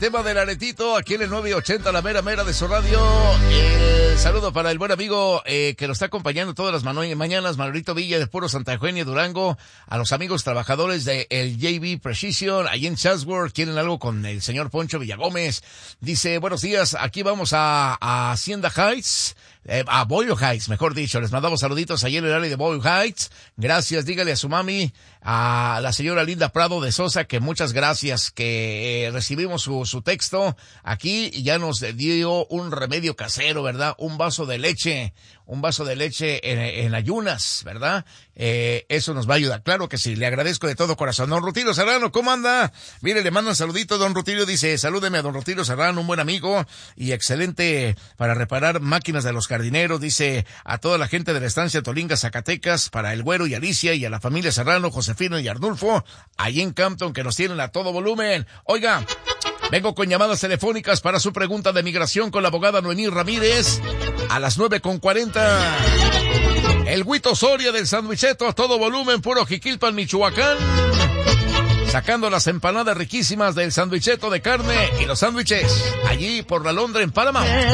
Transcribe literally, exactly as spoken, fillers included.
tema del aretito, aquí en el nueve ochenta, la mera mera de su radio. El saludo para el buen amigo eh, que lo está acompañando todas las manu- mañanas, Manolito Villa de Puro Santa Eugenia, Durango. A los amigos trabajadores de el J B Precision, ahí en Chatsworth, quieren algo con el señor Poncho Villagómez. Dice, buenos días, aquí vamos a, a Hacienda Heights. Eh, a Boyle Heights, mejor dicho. Les mandamos saluditos allí en el área de Boyle Heights. Gracias, dígale a su mami, a la señora Linda Prado de Sosa, que muchas gracias, que eh, recibimos su, su texto aquí y ya nos dio un remedio casero, ¿verdad? Un vaso de leche, un vaso de leche en, en ayunas, ¿verdad? Eh, eso nos va a ayudar. Claro que sí, le agradezco de todo corazón. Don Rutilio Serrano, ¿cómo anda? Mire, le mando un saludito, don Rutilio, dice, salúdeme a don Rutilio Serrano, un buen amigo y excelente para reparar máquinas de los jardineros, dice, a toda la gente de la estancia Tolinga, Zacatecas, para el Güero y Alicia y a la familia Serrano, Josefino y Arnulfo, ahí en Campton, que nos tienen a todo volumen. Oiga, vengo con llamadas telefónicas para su pregunta de migración con la abogada Noemí Ramírez a las nueve con cuarenta. El Huito Soria del Sandwicheto a todo volumen, puro Jiquilpan, Michoacán, sacando las empanadas riquísimas del sandwicheto de carne y los sándwiches allí por la Londra en Paramount.